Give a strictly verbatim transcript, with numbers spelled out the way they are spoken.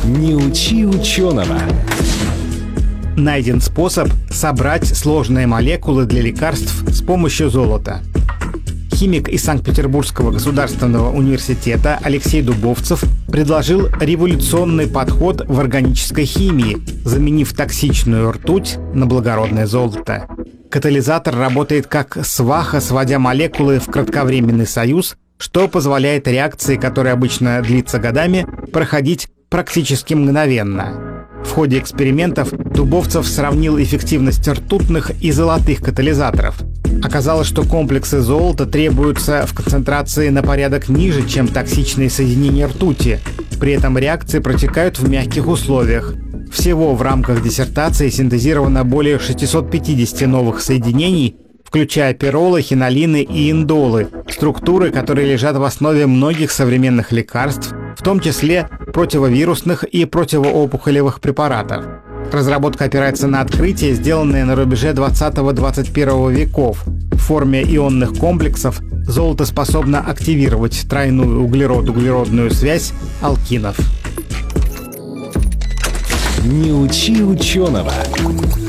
Не учи ученого. Найден способ собрать сложные молекулы для лекарств с помощью золота. Химик из Санкт-Петербургского государственного университета Алексей Дубовцев предложил революционный подход в органической химии, заменив токсичную ртуть на благородное золото. Катализатор работает как сваха, сводя молекулы в кратковременный союз, что позволяет реакции, которая обычно длится годами, проходить практически мгновенно. В ходе экспериментов Дубовцев сравнил эффективность ртутных и золотых катализаторов. Оказалось, что комплексы золота требуются в концентрации на порядок ниже, чем токсичные соединения ртути. При этом реакции протекают в мягких условиях. Всего в рамках диссертации синтезировано более шестисот пятидесяти новых соединений, включая пиролы, хинолины и индолы, структуры, которые лежат в основе многих современных лекарств, в том числе противовирусных и противоопухолевых препаратов. Разработка опирается на открытие, сделанное на рубеже двадцатого-двадцать первого веков. В форме ионных комплексов золото способно активировать тройную углерод-углеродную связь алкинов. Не учи ученого.